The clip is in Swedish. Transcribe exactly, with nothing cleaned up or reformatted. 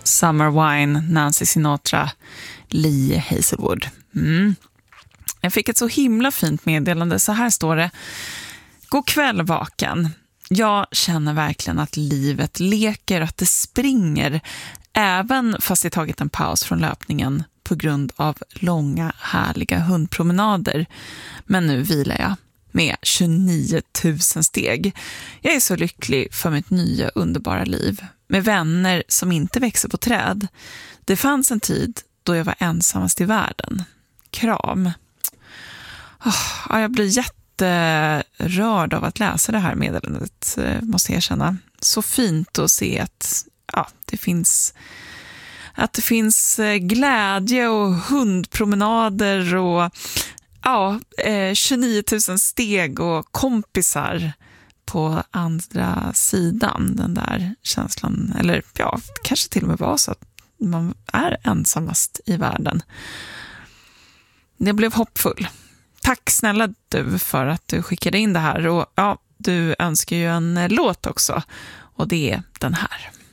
Summer Wine, Nancy Sinatra, Lee Hazelwood. Mm. Jag fick ett så himla fint meddelande. Så här står det: God kväll vaken. Jag känner verkligen att livet leker, att det springer, även fast jag tagit en paus från löpningen på grund av långa, härliga hundpromenader. Men nu vilar jag med tjugonio tusen steg. Jag är så lycklig för mitt nya underbara liv, med vänner som inte växer på träd. Det fanns en tid då jag var ensammast i världen. Kram. Oh, jag blir jätterörd av att läsa det här meddelandet, måste jag erkänna. Så fint att se att, ja, det finns, att det finns glädje och hundpromenader och ja, tjugonio tusen steg och kompisar på andra sidan. Den där känslan, eller ja, kanske till och med var så att man är ensammast i världen. Det blev hoppfull. Tack snälla du för att du skickade in det här. Och ja, du önskar ju en låt också. Och det är den här.